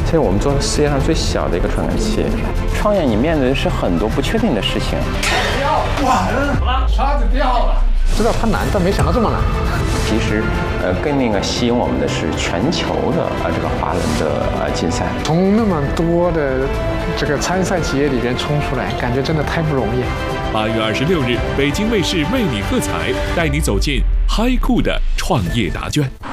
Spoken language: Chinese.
其实我们做的世界上最小的一个传感器。创业你面对的是很多不确定的事情。 完了，叉子掉了。 知道它难，但没想到这么难。 其实，更吸引我们的是全球的这个华人的竞赛。 从那么多的这个参赛企业里边冲出来，感觉真的太不容易。 8月26日，北京卫视为你喝彩，带你走进嗨酷的创业答卷。